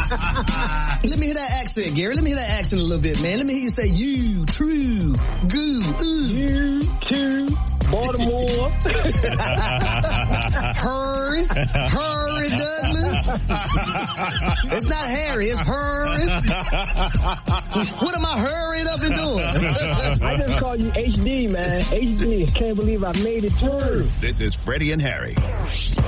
Let me hear that accent, Gary. Let me hear that accent a little bit, man. Let me hear you say you, true, goo, You, too, Baltimore. Hurry Douglas. It's not Harry, it's Hurry. What am I hurrying up and doing? I just call you HD, man. HD. Can't believe I made it through. This is Freddie and Harry.